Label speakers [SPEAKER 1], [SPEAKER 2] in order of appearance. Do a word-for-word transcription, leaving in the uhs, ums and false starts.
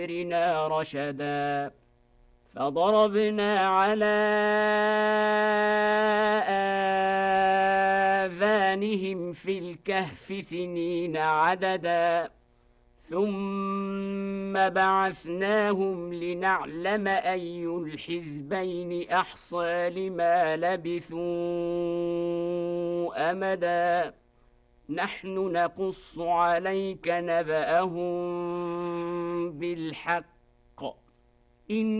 [SPEAKER 1] أمرنا رشدا فضربنا على آذانهم في الكهف سنين عددا ثم بعثناهم لنعلم أي الحزبين أحصى لما لبثوا أمدا نحن نقص عليك نبأهم بالحق إن